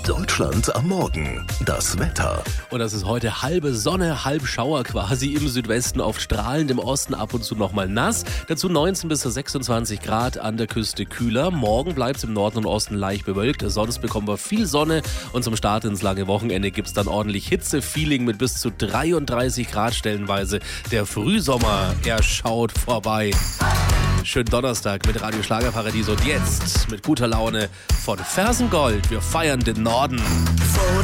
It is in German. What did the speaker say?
Deutschland am Morgen. Das Wetter. Und das ist heute halbe Sonne, halb Schauer quasi im Südwesten, oft strahlend, im Osten ab und zu nochmal nass. Dazu 19 bis 26 Grad, an der Küste kühler. Morgen bleibt es im Norden und Osten leicht bewölkt. Sonst bekommen wir viel Sonne und zum Start ins lange Wochenende gibt es dann ordentlich Hitze-Feeling mit bis zu 33 Grad stellenweise. Der Frühsommer, er schaut vorbei. Schönen Donnerstag mit Radio Schlagerparadies und jetzt mit guter Laune von Fersengold. Wir feiern den Norden. Vor